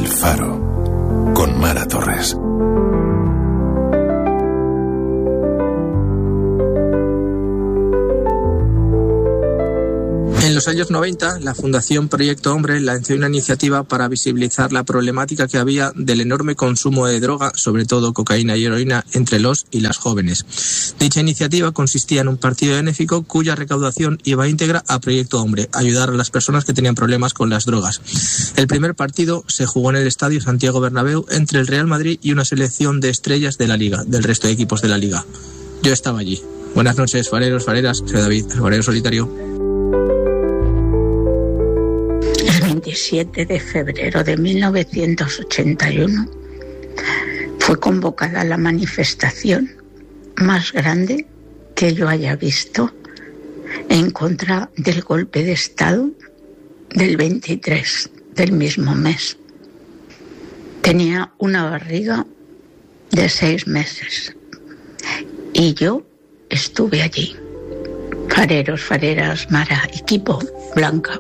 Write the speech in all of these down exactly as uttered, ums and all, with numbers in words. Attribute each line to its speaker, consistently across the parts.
Speaker 1: El Faro, con Mara Torres.
Speaker 2: En los años noventa, la Fundación Proyecto Hombre lanzó una iniciativa para visibilizar la problemática que había del enorme consumo de droga, sobre todo cocaína y heroína, entre los y las jóvenes. Dicha iniciativa consistía en un partido benéfico cuya recaudación iba íntegra a Proyecto Hombre, ayudar a las personas que tenían problemas con las drogas. El primer partido se jugó en el Estadio Santiago Bernabéu entre el Real Madrid y una selección de estrellas de la Liga, del resto de equipos de la Liga. Yo estaba allí. Buenas noches, fareros, fareras. Soy David, el farero solitario.
Speaker 3: veintisiete de febrero de mil novecientos ochenta y uno fue convocada la manifestación más grande que yo haya visto en contra del golpe de Estado del veintitrés del mismo mes. Tenía una barriga de seis meses y yo estuve allí. Fareros, fareras, Mara, equipo, Blanca.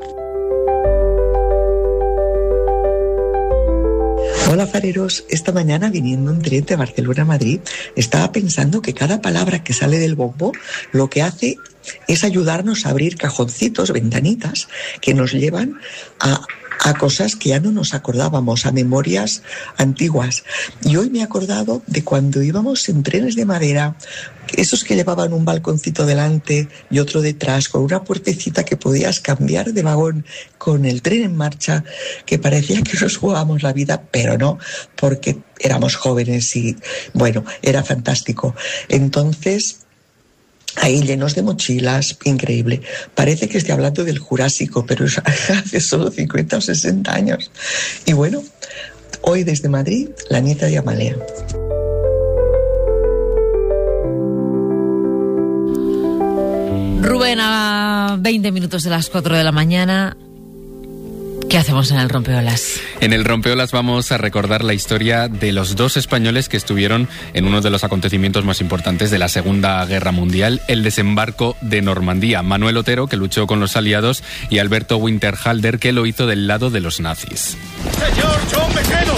Speaker 4: Hola fareros, esta mañana viniendo en tren de Barcelona a Madrid estaba pensando que cada palabra que sale del bombo lo que hace es ayudarnos a abrir cajoncitos, ventanitas que nos llevan a, a cosas que ya no nos acordábamos, a memorias antiguas. Y hoy me he acordado de cuando íbamos en trenes de madera, esos que llevaban un balconcito delante y otro detrás, con una puertecita que podías cambiar de vagón con el tren en marcha, que parecía que nos jugábamos la vida, pero no, porque éramos jóvenes y, bueno, era fantástico. Entonces, ahí llenos de mochilas, increíble. Parece que estoy hablando del Jurásico, pero es hace solo cincuenta o sesenta años. Y bueno, hoy desde Madrid, la nieta de Amalia.
Speaker 5: Rubén, a veinte minutos de las cuatro de la mañana, ¿qué hacemos en el Rompeolas?
Speaker 6: En el Rompeolas vamos a recordar la historia de los dos españoles que estuvieron en uno de los acontecimientos más importantes de la Segunda Guerra Mundial, el desembarco de Normandía. Manuel Otero, que luchó con los aliados, y Alberto Winterhalter, que lo hizo del lado de los nazis.
Speaker 7: ¡Señor John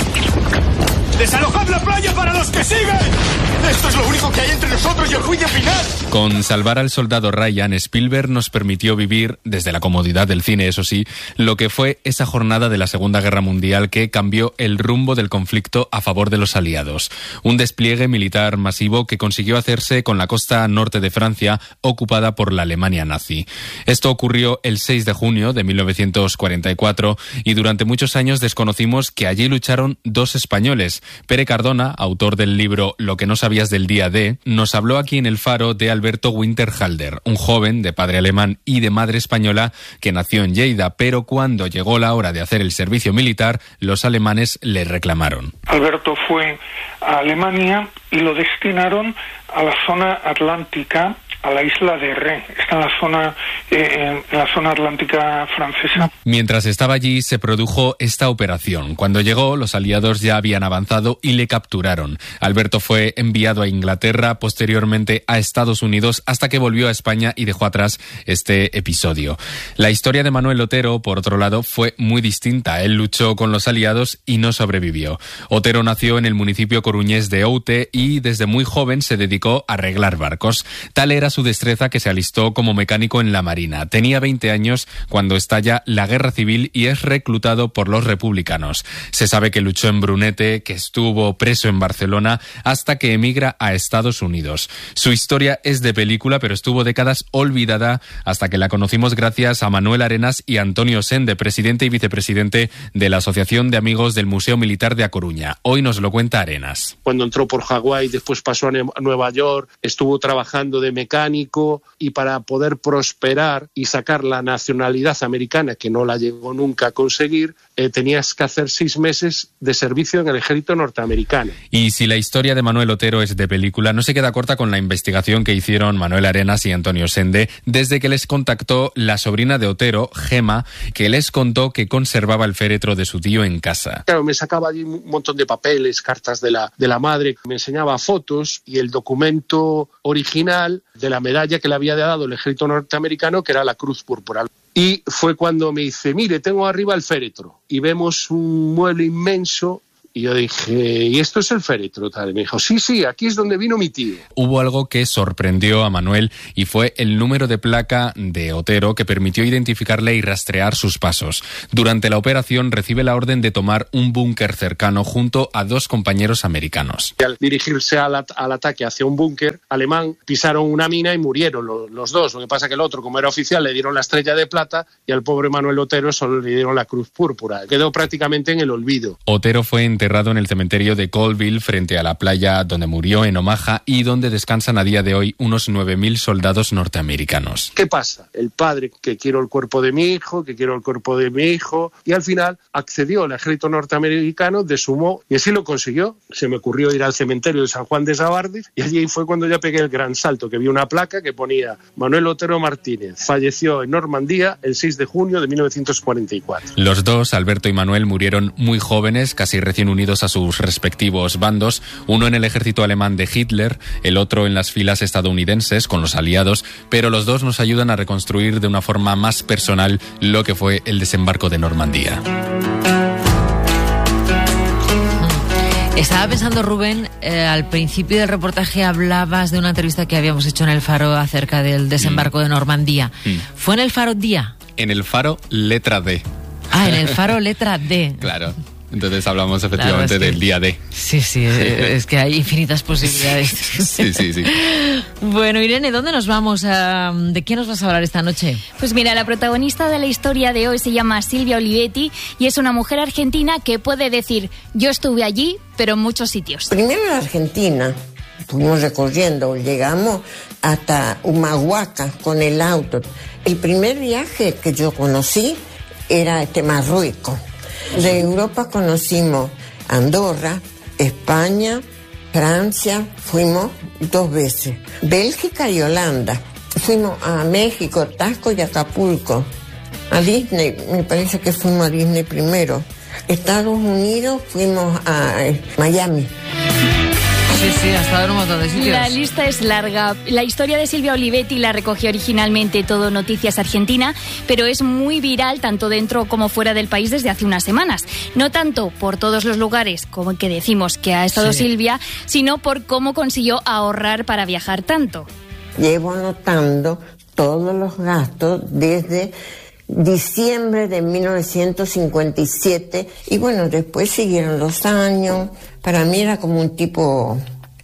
Speaker 7: McKenna! ¡Desalojad la playa para los que siguen! ¡Esto es lo único que hay entre nosotros y el juicio final!
Speaker 6: Con Salvar al soldado Ryan, Spielberg nos permitió vivir, desde la comodidad del cine, eso sí, lo que fue esa jornada de la Segunda Guerra Mundial que cambió el rumbo del conflicto a favor de los aliados. Un despliegue militar masivo que consiguió hacerse con la costa norte de Francia, ocupada por la Alemania nazi. Esto ocurrió el seis de junio de mil novecientos cuarenta y cuatro y durante muchos años desconocimos que allí lucharon dos españoles. Pere Cardona, autor del libro Lo que no sabías del día D, nos habló aquí en El Faro de Alberto Winterhalter, un joven de padre alemán y de madre española que nació en Lleida, pero cuando llegó la hora de hacer el servicio militar, los alemanes le reclamaron.
Speaker 8: Alberto fue a Alemania y lo destinaron a la zona atlántica, a la isla de Ré. Está en la zona eh, en la zona atlántica francesa.
Speaker 6: Mientras estaba allí se produjo esta operación. Cuando llegó, los aliados ya habían avanzado y le capturaron. Alberto fue enviado a Inglaterra, posteriormente a Estados Unidos, hasta que volvió a España y dejó atrás este episodio. La historia de Manuel Otero, por otro lado, fue muy distinta. Él luchó con los aliados y no sobrevivió. Otero nació en el municipio coruñés de Oute y desde muy joven se dedicó a arreglar barcos. Tal era su destreza que se alistó como mecánico en la Marina. Tenía veinte años cuando estalla la Guerra Civil y es reclutado por los republicanos. Se sabe que luchó en Brunete, que estuvo preso en Barcelona, hasta que emigra a Estados Unidos. Su historia es de película, pero estuvo décadas olvidada hasta que la conocimos gracias a Manuel Arenas y Antonio Sende, presidente y vicepresidente de la Asociación de Amigos del Museo Militar de A Coruña. Hoy nos lo cuenta Arenas.
Speaker 9: Cuando entró por Hawái, después pasó a Nueva York, estuvo trabajando de mecánico y para poder prosperar y sacar la nacionalidad americana, que no la llegó nunca a conseguir, eh, tenías que hacer seis meses de servicio en el ejército norteamericano.
Speaker 6: Y si la historia de Manuel Otero es de película, no se queda corta con la investigación que hicieron Manuel Arenas y Antonio Sende desde que les contactó la sobrina de Otero, Gema, que les contó que conservaba el féretro de su tío en casa.
Speaker 9: Claro, me sacaba allí un montón de papeles, cartas de la, de la madre, me enseñaba fotos y el documento original de la medalla que le había dado el ejército norteamericano, que era la Cruz Púrpura. Y fue cuando me dice, mire, tengo arriba el féretro. Y vemos un mueble inmenso. Y yo dije, ¿y esto es el féretro? Tal. Y me dijo, sí, sí, aquí es donde vino mi tío.
Speaker 6: Hubo algo que sorprendió a Manuel y fue el número de placa de Otero que permitió identificarle y rastrear sus pasos. Durante la operación recibe la orden de tomar un búnker cercano junto a dos compañeros americanos.
Speaker 9: Y al dirigirse al, at- al ataque hacia un búnker alemán, pisaron una mina y murieron lo- los dos. Lo que pasa que el otro, como era oficial, le dieron la estrella de plata y al pobre Manuel Otero solo le dieron la cruz púrpura. Quedó prácticamente en el olvido.
Speaker 6: Otero fue enterrado en el cementerio de Colville frente a la playa donde murió en Omaha y donde descansan a día de hoy unos nueve mil soldados norteamericanos.
Speaker 9: ¿Qué pasa? El padre, que quiero el cuerpo de mi hijo, que quiero el cuerpo de mi hijo, y al final accedió al ejército norteamericano, deshumó, y así lo consiguió. Se me ocurrió ir al cementerio de San Juan de Sabardiz, y allí fue cuando ya pegué el gran salto, que vi una placa que ponía Manuel Otero Martínez, falleció en Normandía el seis de junio de mil novecientos cuarenta y cuatro.
Speaker 6: Los dos, Alberto y Manuel, murieron muy jóvenes, casi recién unidos a sus respectivos bandos, uno en el ejército alemán de Hitler, el otro en las filas estadounidenses con los aliados, pero los dos nos ayudan a reconstruir de una forma más personal lo que fue el desembarco de Normandía.
Speaker 5: Estaba pensando, Rubén, eh, al principio del reportaje hablabas de una entrevista que habíamos hecho en El Faro acerca del desembarco mm. de Normandía. Mm. ¿Fue en El Faro día?
Speaker 6: En El Faro, letra D.
Speaker 5: Ah, en El Faro, letra D.
Speaker 6: Claro. Entonces hablamos efectivamente claro, es que, del día D.
Speaker 5: Sí, sí, es que hay infinitas posibilidades.
Speaker 6: Sí, sí, sí.
Speaker 5: Bueno, Irene, ¿dónde nos vamos? A, ¿de quién nos vas a hablar esta noche?
Speaker 10: Pues mira, la protagonista de la historia de hoy se llama Silvia Olivetti y es una mujer argentina que puede decir, yo estuve allí, pero en muchos sitios.
Speaker 11: Primero en Argentina, fuimos recorriendo, llegamos hasta Humahuaca con el auto. El primer viaje que yo conocí era este Marruecos. De Europa conocimos Andorra, España, Francia, fuimos dos veces. Bélgica y Holanda. Fuimos a México, Tasco y Acapulco. A Disney, me parece que fuimos a Disney primero. Estados Unidos, fuimos a Miami.
Speaker 5: Sí, sí, ha estado en un montón de sitios.
Speaker 10: La lista es larga. La historia de Silvia Olivetti la recogió originalmente Todo Noticias Argentina, pero es muy viral tanto dentro como fuera del país desde hace unas semanas. No tanto por todos los lugares como que decimos que ha estado sí. Silvia, sino por cómo consiguió ahorrar para viajar tanto.
Speaker 11: Llevo anotando todos los gastos desde diciembre de mil novecientos cincuenta y siete y bueno, después siguieron los años. Para mí era como un tipo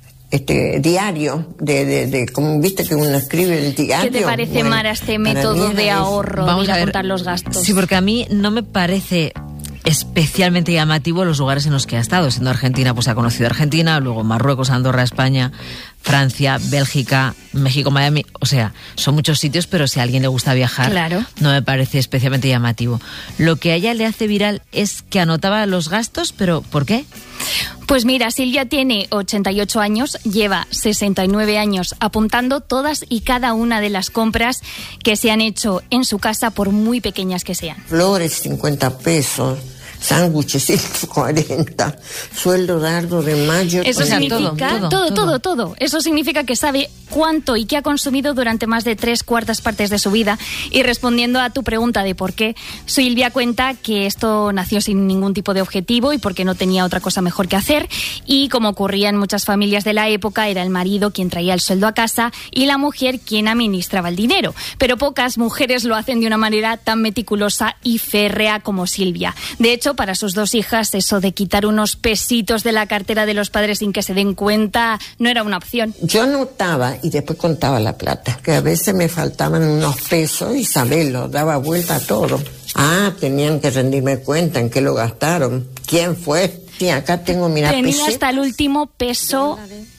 Speaker 11: este diario de, de, de como viste que uno escribe el diario.
Speaker 10: ¿Qué te parece, bueno, Mara, este método de ahorro, Vamos de ir a apuntar los gastos?
Speaker 5: Sí, porque a mí no me parece especialmente llamativo los lugares en los que ha estado. Siendo Argentina, pues ha conocido Argentina, luego Marruecos, Andorra, España, Francia, Bélgica, México, Miami. O sea, son muchos sitios, pero si a alguien le gusta viajar,
Speaker 10: claro,
Speaker 5: no me parece especialmente llamativo. Lo que a ella le hace viral es que anotaba los gastos, pero ¿por qué?
Speaker 10: Pues mira, Silvia tiene ochenta y ocho años, lleva sesenta y nueve años apuntando todas y cada una de las compras que se han hecho en su casa, por muy pequeñas que sean.
Speaker 11: Flores, cincuenta pesos. Sándwiches, ciento cuarenta, sueldo dardo de mayo.
Speaker 10: Eso significa todo todo, todo, todo, todo. Eso significa que sabe cuánto y qué ha consumido durante más de tres cuartas partes de su vida. Y respondiendo a tu pregunta de por qué, Silvia cuenta que esto nació sin ningún tipo de objetivo y porque no tenía otra cosa mejor que hacer. Y como ocurría en muchas familias de la época, era el marido quien traía el sueldo a casa y la mujer quien administraba el dinero. Pero pocas mujeres lo hacen de una manera tan meticulosa y férrea como Silvia. De hecho, para sus dos hijas, eso de quitar unos pesitos de la cartera de los padres sin que se den cuenta no era una opción.
Speaker 11: Yo anotaba y después contaba la plata, que a veces me faltaban unos pesos y saberlo, daba vuelta a todo. Ah, tenían que rendirme cuenta en qué lo gastaron, quién fue. Sí, acá tengo, mira,
Speaker 10: tenía
Speaker 11: pesé.
Speaker 10: hasta el último peso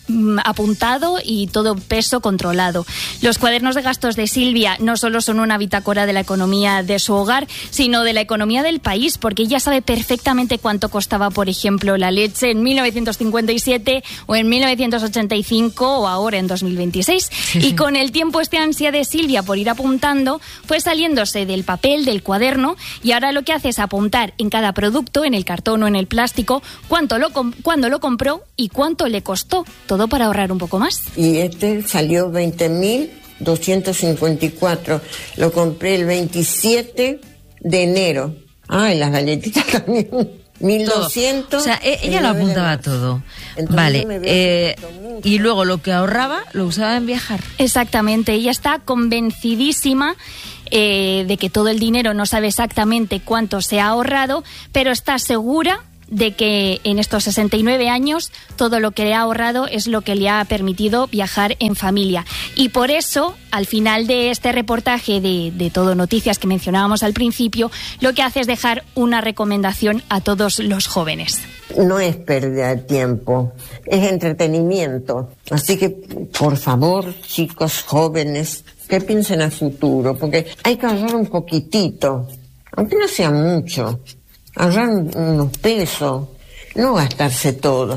Speaker 10: apuntado y todo peso controlado. Los cuadernos de gastos de Silvia no solo son una bitácora de la economía de su hogar, sino de la economía del país, porque ella sabe perfectamente cuánto costaba, por ejemplo, la leche en mil novecientos cincuenta y siete o en mil novecientos ochenta y cinco o ahora en dos mil veintiséis. Sí, sí. Y con el tiempo esta ansia de Silvia por ir apuntando fue saliéndose del papel, del cuaderno, y ahora lo que hace es apuntar en cada producto, en el cartón o en el plástico, cuánto lo, cuándo lo compró y cuánto le costó. Todo para ahorrar un poco más.
Speaker 11: Y este salió veinte mil doscientos cincuenta y cuatro. Lo compré el veintisiete de enero. Ay, las galletitas también. mil doscientos.
Speaker 5: O sea, ella lo apuntaba todo. Entonces, vale. Eh, y luego lo que ahorraba lo usaba en viajar.
Speaker 10: Exactamente. Ella está convencidísima eh, de que todo el dinero, no sabe exactamente cuánto se ha ahorrado, pero está segura de que en estos sesenta y nueve años todo lo que le ha ahorrado es lo que le ha permitido viajar en familia. Y por eso, al final de este reportaje de, de Todo Noticias que mencionábamos al principio, lo que hace es dejar una recomendación a todos los jóvenes.
Speaker 11: No es pérdida de tiempo, es entretenimiento. Así que, por favor, chicos jóvenes, que piensen a futuro, porque hay que ahorrar un poquitito, aunque no sea mucho. Ahorrar unos pesos, no gastarse todo.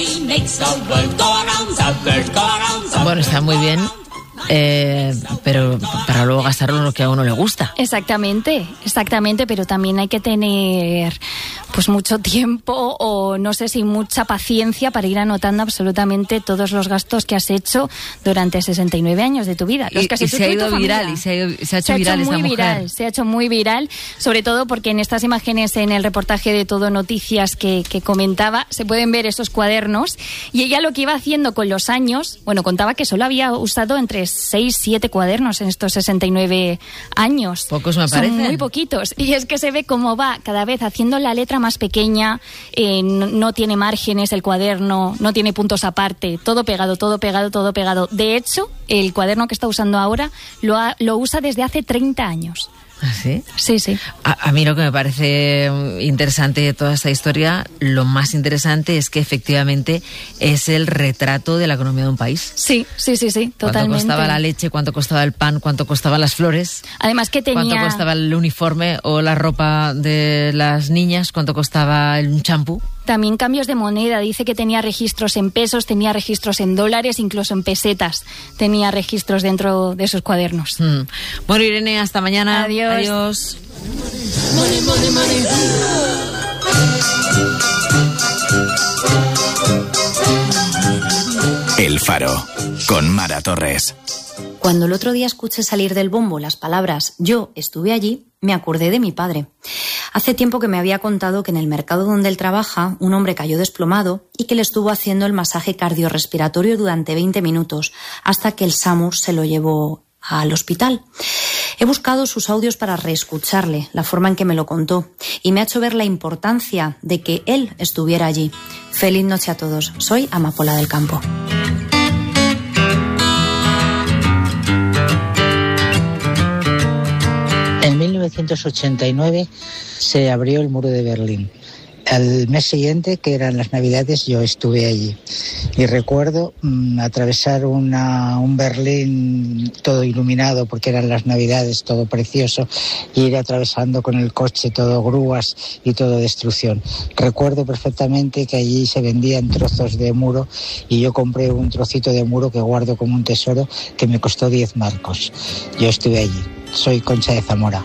Speaker 5: Bueno, está muy bien, eh, pero para luego gastarlo en lo que a uno le gusta.
Speaker 10: Exactamente, exactamente, pero también hay que tener pues mucho tiempo o no sé si mucha paciencia para ir anotando absolutamente todos los gastos que has hecho durante sesenta y nueve años de tu vida. Los
Speaker 5: y,
Speaker 10: que has
Speaker 5: y
Speaker 10: hecho
Speaker 5: se ha
Speaker 10: tú y tu
Speaker 5: ido
Speaker 10: familia.
Speaker 5: viral y se ha, ido, se ha hecho
Speaker 10: se
Speaker 5: viral
Speaker 10: ha hecho
Speaker 5: esta
Speaker 10: muy
Speaker 5: mujer.
Speaker 10: viral, se ha hecho muy viral, sobre todo porque en estas imágenes en el reportaje de Todo Noticias que, que comentaba, se pueden ver esos cuadernos y ella lo que iba haciendo con los años, bueno, contaba que solo había usado entre seis, siete cuadernos en estos sesenta y nueve años.
Speaker 5: Pocos me
Speaker 10: Son
Speaker 5: parecen.
Speaker 10: muy poquitos. Y es que se ve cómo va cada vez haciendo la letra más pequeña, eh, no, no tiene márgenes el cuaderno, no tiene puntos aparte, todo pegado, todo pegado, todo pegado. De hecho, el cuaderno que está usando ahora lo, ha, lo usa desde hace treinta años.
Speaker 5: ¿Ah, sí?
Speaker 10: Sí, sí.
Speaker 5: A, a mí lo que me parece interesante de toda esta historia, lo más interesante es que efectivamente es el retrato de la economía de un país.
Speaker 10: Sí, sí, sí, sí, totalmente.
Speaker 5: Cuánto costaba la leche, cuánto costaba el pan, cuánto costaban las flores.
Speaker 10: Además que tenía...
Speaker 5: Cuánto costaba el uniforme o la ropa de las niñas, cuánto costaba un champú.
Speaker 10: También cambios de moneda. Dice que tenía registros en pesos, tenía registros en dólares, incluso en pesetas. Tenía registros dentro de esos cuadernos.
Speaker 5: Mm. Bueno, Irene, hasta mañana.
Speaker 10: Adiós.
Speaker 5: Adiós.
Speaker 12: Money, money, money.
Speaker 1: El Faro, con Mara Torres.
Speaker 13: Cuando el otro día escuché salir del bombo las palabras "yo estuve allí", me acordé de mi padre. Hace tiempo que me había contado que en el mercado donde él trabaja, un hombre cayó desplomado y que le estuvo haciendo el masaje cardiorrespiratorio durante veinte minutos, hasta que el SAMUR se lo llevó al hospital. He buscado sus audios para reescucharle, la forma en que me lo contó, y me ha hecho ver la importancia de que él estuviera allí. Feliz noche a todos. Soy Amapola del Campo.
Speaker 14: En mil novecientos ochenta y nueve se abrió el muro de Berlín. Al mes siguiente, que eran las Navidades, yo estuve allí. Y recuerdo mmm, atravesar una, un Berlín todo iluminado, porque eran las Navidades, todo precioso, y ir atravesando con el coche, todo grúas y todo destrucción. Recuerdo perfectamente que allí se vendían trozos de muro y yo compré un trocito de muro que guardo como un tesoro, que me costó diez marcos. Yo estuve allí. Soy Concha de Zamora.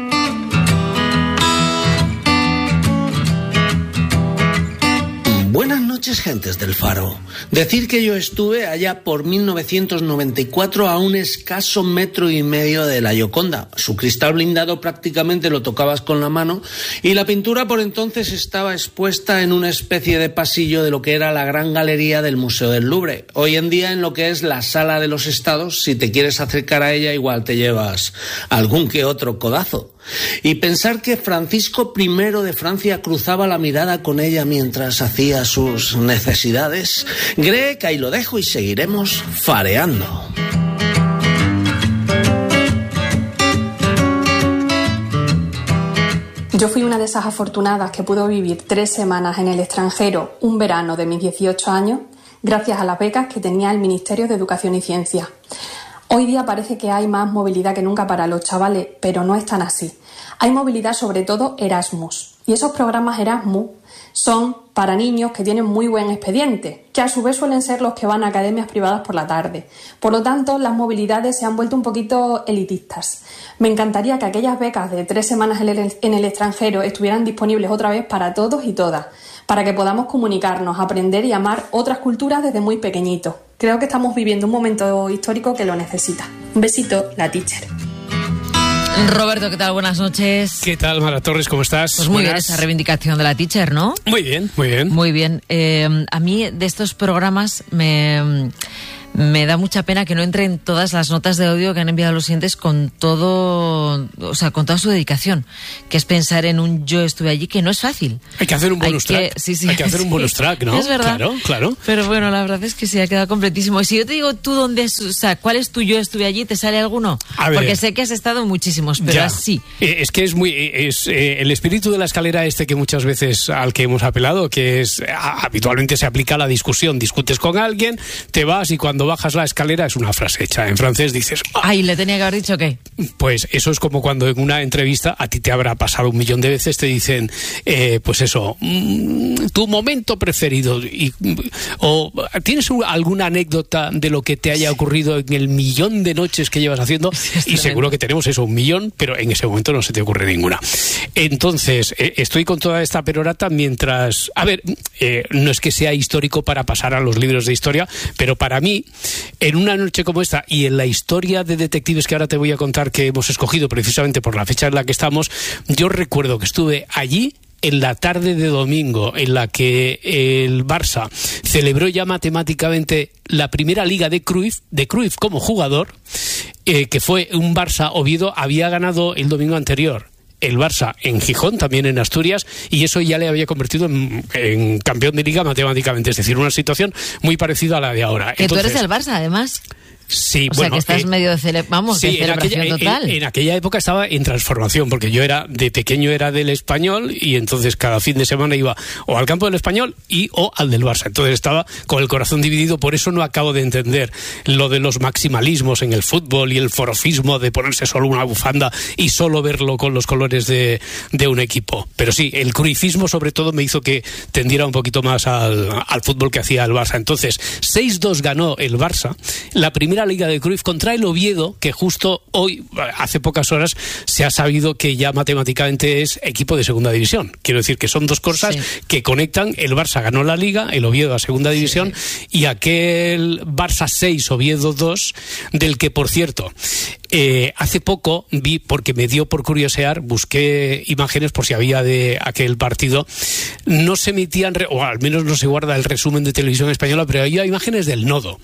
Speaker 15: Buenas noches, gentes del Faro. Decir que yo estuve allá por mil novecientos noventa y cuatro a un escaso metro y medio de la Gioconda. Su cristal blindado prácticamente lo tocabas con la mano y la pintura por entonces estaba expuesta en una especie de pasillo de lo que era la gran galería del Museo del Louvre. Hoy en día en lo que es la Sala de los Estados, si te quieres acercar a ella igual te llevas algún que otro codazo. Y pensar que Francisco primero de Francia cruzaba la mirada con ella mientras hacía sus necesidades. Greg, ahí lo dejo y seguiremos fareando.
Speaker 16: Yo fui una de esas afortunadas que pudo vivir tres semanas en el extranjero un verano de mis dieciocho años gracias a las becas que tenía el Ministerio de Educación y Ciencia. Hoy día parece que hay más movilidad que nunca para los chavales, pero no es tan así. Hay movilidad sobre todo Erasmus. Y esos programas Erasmus son para niños que tienen muy buen expediente, que a su vez suelen ser los que van a academias privadas por la tarde. Por lo tanto, las movilidades se han vuelto un poquito elitistas. Me encantaría que aquellas becas de tres semanas en el extranjero estuvieran disponibles otra vez para todos y todas, para que podamos comunicarnos, aprender y amar otras culturas desde muy pequeñitos. Creo que estamos viviendo un momento histórico que lo necesita. Un besito, la teacher.
Speaker 5: Roberto, ¿qué tal? Buenas noches.
Speaker 17: ¿Qué tal, Mara Torres? ¿Cómo estás?
Speaker 5: Pues muy
Speaker 17: Buenas.
Speaker 5: bien esa reivindicación de la teacher, ¿no?
Speaker 17: Muy bien, muy bien.
Speaker 5: Muy bien. Eh, a mí de estos programas me... Me da mucha pena que no entren todas las notas de audio que han enviado los oyentes con todo, o sea, con toda su dedicación, que es pensar en un yo estuve allí, que no es fácil.
Speaker 17: Hay que hacer un bonus
Speaker 5: Hay que,
Speaker 17: track.
Speaker 5: sí, sí,
Speaker 17: Hay que hacer
Speaker 5: sí,
Speaker 17: un bonus track, ¿no?
Speaker 5: Es verdad.
Speaker 17: Claro, claro.
Speaker 5: Pero bueno, la verdad es que sí ha quedado completísimo. Y si yo te digo tú dónde, es, o sea, ¿cuál es tu yo estuve allí? ¿Te sale alguno?
Speaker 17: A ver.
Speaker 5: Porque sé que has estado en muchísimos, pero
Speaker 17: Ya.
Speaker 5: así.
Speaker 17: Eh, Es que es muy es eh, el espíritu de la escalera este que muchas veces al que hemos apelado, que es a, habitualmente se aplica a la discusión. Discutes con alguien, te vas y cuando bajas la escalera es una frase hecha. En francés dices, "Ah".
Speaker 5: Ay, le tenía que haber dicho qué.
Speaker 17: Pues eso es como cuando en una entrevista a ti te habrá pasado un millón de veces, te dicen, eh, pues eso, mm, tu momento preferido, y, o tienes un- alguna anécdota de lo que te haya ocurrido en el millón de noches que llevas haciendo, y seguro que tenemos eso, un millón, pero en ese momento no se te ocurre ninguna. Entonces, eh, estoy con toda esta perorata mientras, a ver, eh, no es que sea histórico para pasar a los libros de historia, pero para mí, en una noche como esta y en la historia de detectives que ahora te voy a contar que hemos escogido precisamente por la fecha en la que estamos, yo recuerdo que estuve allí en la tarde de domingo en la que el Barça celebró ya matemáticamente la primera liga de Cruyff, de Cruyff como jugador, eh, que fue un Barça Oviedo, había ganado el domingo anterior el Barça en Gijón, también en Asturias, y eso ya le había convertido en, en campeón de liga matemáticamente, es decir, una situación muy parecida a la de ahora.
Speaker 5: Que
Speaker 17: Entonces,
Speaker 5: tú eres del Barça, además.
Speaker 17: Sí,
Speaker 5: O sea,
Speaker 17: bueno,
Speaker 5: que estás
Speaker 17: eh,
Speaker 5: medio de, cele vamos,
Speaker 17: sí,
Speaker 5: de
Speaker 17: en
Speaker 5: celebración
Speaker 17: aquella,
Speaker 5: total.
Speaker 17: En, en aquella época estaba en transformación, porque yo era de pequeño era del Español y entonces cada fin de semana iba o al campo del Español y o al del Barça. Entonces estaba con el corazón dividido, por eso no acabo de entender lo de los maximalismos en el fútbol y el forofismo de ponerse solo una bufanda y solo verlo con los colores de, de un equipo. Pero sí, el cruifismo sobre todo me hizo que tendiera un poquito más al, al fútbol que hacía el Barça. Entonces, seis dos ganó el Barça, la primera liga de Cruyff contra el Oviedo, que justo hoy, hace pocas horas, se ha sabido que ya matemáticamente es equipo de segunda división. Quiero decir que son dos cosas sí. que conectan. El Barça ganó la Liga, el Oviedo a segunda división, sí. y aquel Barça seis, Oviedo dos, del que, por cierto, eh, hace poco vi, porque me dio por curiosear, busqué imágenes por si había de aquel partido. No se emitían, o al menos no se guarda el resumen de televisión española, pero había imágenes del nodo.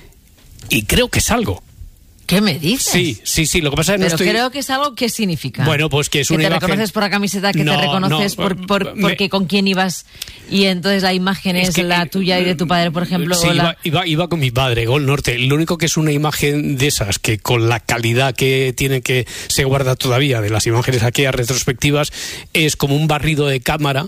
Speaker 17: Y creo que es algo.
Speaker 5: ¿Qué me dices?
Speaker 17: Sí, sí, sí, lo que pasa es que no
Speaker 5: Pero
Speaker 17: estoy...
Speaker 5: creo que es algo que significa.
Speaker 17: Bueno, pues que es una
Speaker 5: que te
Speaker 17: imagen...
Speaker 5: reconoces por la camiseta, que
Speaker 17: no,
Speaker 5: te reconoces
Speaker 17: no,
Speaker 5: por, por,
Speaker 17: me...
Speaker 5: porque con quién ibas y entonces la imagen es, es que, la tuya y de tu padre, por ejemplo.
Speaker 17: Sí,
Speaker 5: o la...
Speaker 17: iba, iba, iba con mi padre, Gol Norte. Lo único que es una imagen de esas que con la calidad que tiene, que se guarda todavía de las imágenes aquellas retrospectivas, es como un barrido de cámara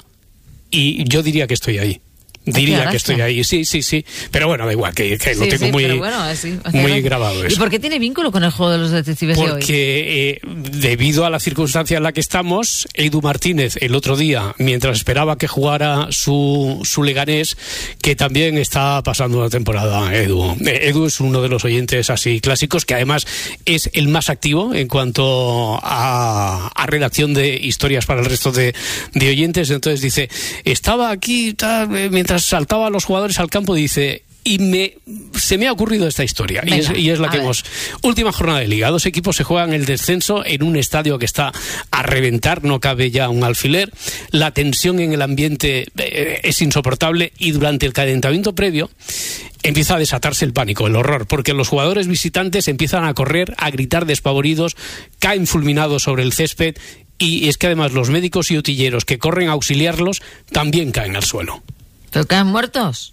Speaker 17: y yo diría que estoy ahí. Diría que estoy ahí, sí, sí, sí. Pero bueno, da igual, que, que sí, lo tengo sí, muy, bueno, sí, muy grabado eso.
Speaker 5: ¿Y por qué tiene vínculo con el juego de los detectives
Speaker 17: Porque,
Speaker 5: de hoy?
Speaker 17: Porque eh, debido a la circunstancia en la que estamos, Edu Martínez el otro día, mientras esperaba que jugara su, su Leganés, que también está pasando una temporada, Edu. Eh, Edu es uno de los oyentes así clásicos, que además es el más activo en cuanto a, a redacción de historias para el resto de, de oyentes. Entonces dice, estaba aquí tal, mientras saltaba a los jugadores al campo, dice, y me se me ha ocurrido esta historia. Venga, y, es, y es la que ver. hemos... Última jornada de Liga. Dos equipos se juegan el descenso en un estadio que está a reventar, no cabe ya un alfiler. La tensión en el ambiente eh, es insoportable y durante el calentamiento previo empieza a desatarse el pánico, el horror, porque los jugadores visitantes empiezan a correr, a gritar despavoridos, caen fulminados sobre el césped y es que además los médicos y utilleros que corren a auxiliarlos también caen al suelo.
Speaker 5: ¿Pero caen muertos?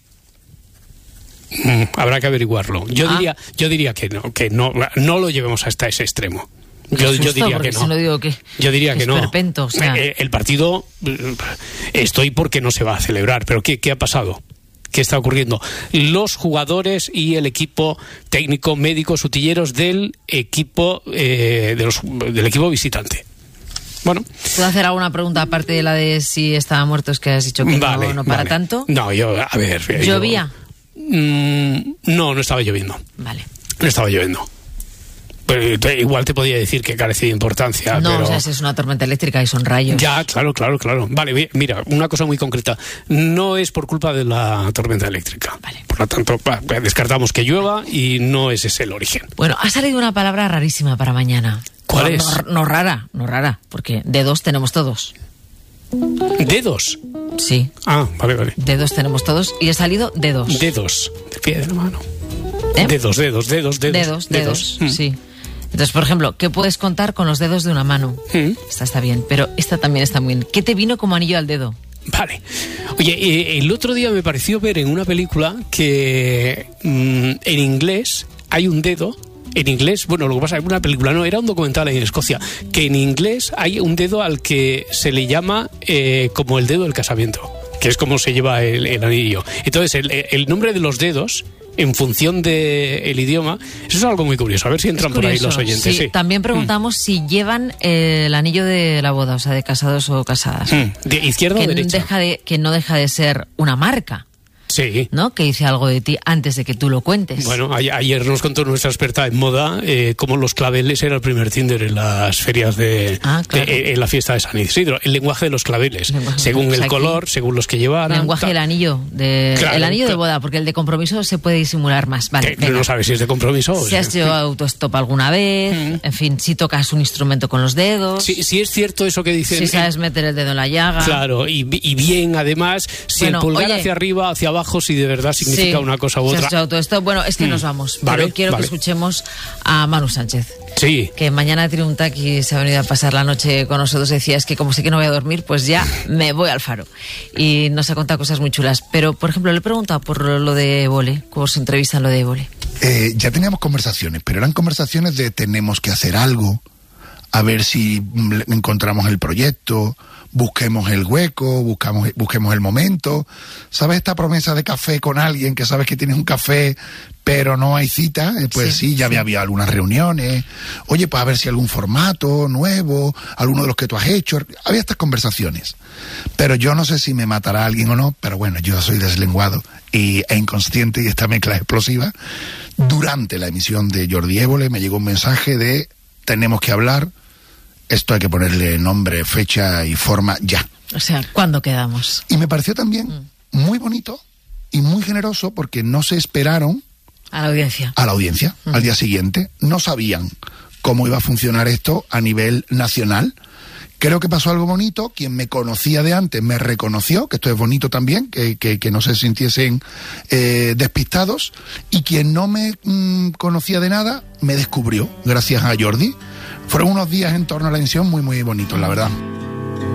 Speaker 17: Mm, habrá que averiguarlo. Yo ah. diría, yo diría que no, que no, no lo llevemos hasta ese extremo. Yo,
Speaker 5: susto,
Speaker 17: yo diría que no.
Speaker 5: Si no digo que
Speaker 17: yo diría que no.
Speaker 5: Perpento, o sea.
Speaker 17: el, el partido estoy porque no se va a celebrar. Pero ¿qué, qué ha pasado? ¿Qué está ocurriendo? Los jugadores y el equipo técnico, médicos, utilleros del equipo eh, de los, del equipo visitante. Bueno.
Speaker 5: ¿Puedo hacer alguna pregunta aparte de la de si estaba muerto? Es que has dicho que vale, no, no para
Speaker 17: vale.
Speaker 5: tanto.
Speaker 17: No, yo, a ver.
Speaker 5: ¿Llovía?
Speaker 17: Yo, mmm, no, no estaba lloviendo.
Speaker 5: Vale.
Speaker 17: No estaba lloviendo. Pero, igual te podía decir que carece de importancia.
Speaker 5: No,
Speaker 17: pero...
Speaker 5: o sea, si es una tormenta eléctrica y son rayos.
Speaker 17: Ya, claro, claro, claro. Vale, mira, una cosa muy concreta. No es por culpa de la tormenta eléctrica. Vale. Por lo tanto, descartamos que llueva y no es ese el origen.
Speaker 5: Bueno, ha salido una palabra rarísima para mañana.
Speaker 17: ¿Cuál
Speaker 5: no,
Speaker 17: es?
Speaker 5: No, no rara, no rara, porque dedos tenemos todos.
Speaker 17: ¿Dedos?
Speaker 5: Sí.
Speaker 17: Ah, vale, vale.
Speaker 5: Dedos tenemos todos y ha salido dedos.
Speaker 17: Dedos, de pie de la mano.
Speaker 5: ¿Eh?
Speaker 17: Dedos, dedos, dedos, dedos.
Speaker 5: Dedos, dedos, dedos. Mm. Sí. Entonces, por ejemplo, ¿qué puedes contar con los dedos de una mano? Mm. Esta está bien, pero esta también está muy bien. ¿Qué te vino como anillo al dedo?
Speaker 17: Vale. Oye, eh, el otro día me pareció ver en una película que mmm, en inglés hay un dedo. En inglés, bueno, lo que pasa es que una película, no, era un documental en Escocia, que en inglés hay un dedo al que se le llama eh, como el dedo del casamiento, que es como se lleva el, el anillo. Entonces, el, el nombre de los dedos, en función del idioma, eso es algo muy curioso. A ver si entran por ahí los oyentes.
Speaker 5: Sí,
Speaker 17: sí.
Speaker 5: También preguntamos mm. si llevan eh, el anillo de la boda, o sea, de casados o casadas.
Speaker 17: Mm. ¿De izquierda
Speaker 5: que
Speaker 17: o derecha?
Speaker 5: Deja de, que no deja de ser una marca.
Speaker 17: Sí.
Speaker 5: ¿No? Que dice algo de ti antes de que tú lo cuentes.
Speaker 17: Bueno, a- ayer nos contó nuestra experta en moda eh, cómo los claveles era el primer Tinder en las ferias de,
Speaker 5: ah, claro.
Speaker 17: de en la fiesta de San Isidro. El lenguaje de los claveles, lenguaje, según el o sea, color, según los que llevaran.
Speaker 5: El lenguaje del anillo, de,
Speaker 17: claro,
Speaker 5: el anillo
Speaker 17: claro.
Speaker 5: de boda, porque el de compromiso se puede disimular más. Vale,
Speaker 17: que no sabes si es de compromiso o
Speaker 5: si has llevado autostop alguna vez, mm. en fin, si tocas un instrumento con los dedos.
Speaker 17: Si, si es cierto eso que dicen.
Speaker 5: Si sabes meter el dedo en la llaga.
Speaker 17: Claro, y, y bien, además, si bueno, el pulgar oye, hacia arriba, hacia abajo, si de verdad significa sí, una cosa u otra.
Speaker 5: Si has todo esto, bueno, es que mm. nos vamos.
Speaker 17: Vale,
Speaker 5: pero quiero
Speaker 17: vale.
Speaker 5: que escuchemos a Manu Sánchez.
Speaker 17: Sí.
Speaker 5: Que mañana tiene un taxi y se ha venido a pasar la noche con nosotros. Decía, es que como sé que no voy a dormir, pues ya me voy al Faro. Y nos ha contado cosas muy chulas. Pero, por ejemplo, le he preguntado por lo de Évole, cómo se entrevista en lo de Évole.
Speaker 18: Eh, ya teníamos conversaciones, pero eran conversaciones de tenemos que hacer algo, a ver si encontramos el proyecto, busquemos el hueco, buscamos, busquemos el momento. ¿Sabes esta promesa de café con alguien que sabes que tienes un café pero no hay cita? Eh, pues sí, sí ya sí. había, había algunas reuniones. Oye, pues a ver si algún formato nuevo, alguno de los que tú has hecho. Había estas conversaciones. Pero yo no sé si me matará alguien o no, pero bueno, yo soy deslenguado y, e inconsciente y esta mezcla es explosiva. Durante la emisión de Jordi Évole me llegó un mensaje de tenemos que hablar. Esto hay que ponerle nombre, fecha y forma ya.
Speaker 5: O sea, ¿cuándo quedamos?
Speaker 18: Y me pareció también mm. muy bonito y muy generoso porque no se esperaron...
Speaker 5: A la audiencia.
Speaker 18: A la audiencia, mm. al día siguiente. No sabían cómo iba a funcionar esto a nivel nacional. Creo que pasó algo bonito. Quien me conocía de antes me reconoció, que esto es bonito también, que, que, que no se sintiesen eh, despistados. Y quien no me mm, conocía de nada, me descubrió, gracias a Jordi. Fueron unos días en torno a la emisión muy, muy bonitos, la verdad.